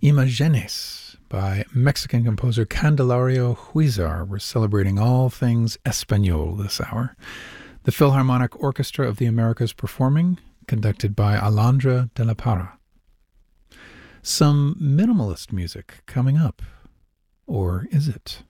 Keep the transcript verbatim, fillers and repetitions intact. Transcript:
Imagenes by Mexican composer Candelario Huizar. We're celebrating all things Espanol this hour. The Philharmonic Orchestra of the Americas performing, conducted by Alondra de la Parra. Some minimalist music coming up. Or is it?